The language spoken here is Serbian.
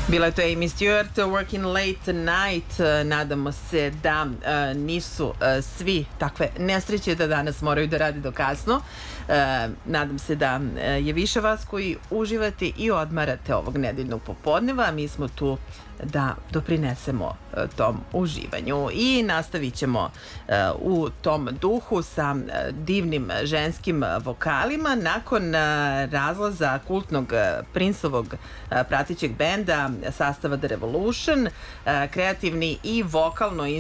Bila je to Amy Stewart, Working Late Night. Nadamo se da nisu svi takve nesreće da danas moraju da radi do kasno. Nadam se da je više vas koji uživate i odmarate ovog nedeljnog popodneva. Mi smo tu da doprinesemo tom uživanju i nastavit ćemo u tom duhu sa divnim ženskim vokalima nakon razlaza kultnog Princeovog pratećeg benda sastava The Revolution. Kreativni i vokalno